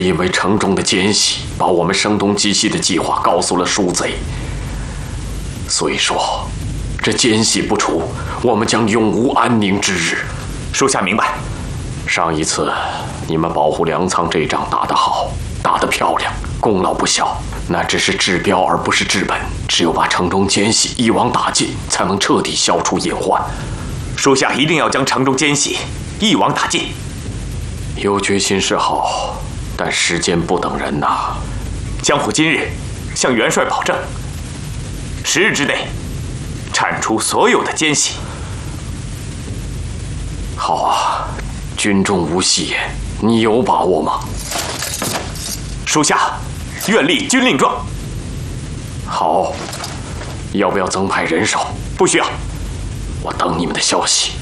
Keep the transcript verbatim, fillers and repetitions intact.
因为城中的奸细把我们声东击西的计划告诉了书贼，所以说，这奸细不除，我们将永无安宁之日。 属下明白。 上一次你们保护粮仓这仗打得好，打得漂亮，功劳不小。那只是治标而不是治本，只有把城中奸细一网打尽，才能彻底消除隐患。 属下一定要将城中奸细一网打尽。 有决心是好，但时间不等人呐。 江虎今日向元帅保证，十日之内铲除所有的奸细。 好啊，军中无戏言，你有把握吗？ 属下愿立军令状。 好，要不要增派人手？ 不需要。 我等你们的消息。